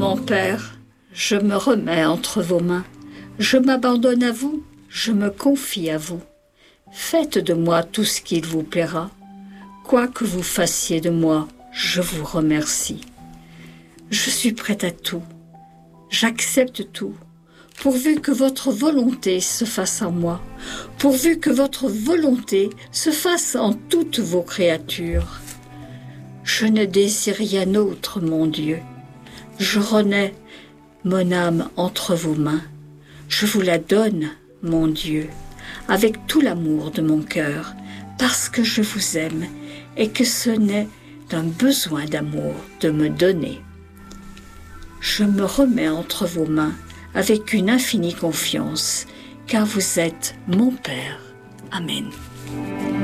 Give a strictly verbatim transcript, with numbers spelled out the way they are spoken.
Clément Père, je me remets entre vos mains. Je m'abandonne à vous, je me confie à vous. Faites de moi tout ce qu'il vous plaira. Quoi que vous fassiez de moi, je vous remercie. Je suis prête à tout. J'accepte tout. Pourvu que votre volonté se fasse en moi. Pourvu que votre volonté se fasse en toutes vos créatures. Je ne désire rien autre, mon Dieu. Je renais mon âme entre vos mains. Je vous la donne, mon Dieu, avec tout l'amour de mon cœur, parce que je vous aime et que ce n'est d'un besoin d'amour de me donner. Je me remets entre vos mains avec une infinie confiance, car vous êtes mon Père. Amen.